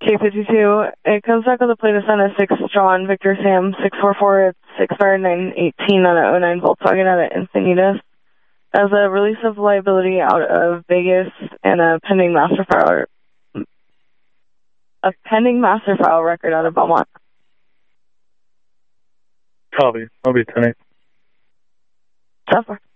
K52. It comes back with a plate of Senna 6 John Victor Sam 644 6 918 on a '09 Volkswagen out of Encinitas. As a release of liability out of Vegas and a pending master file record out of Belmont. Copy. I'll be 10. So far.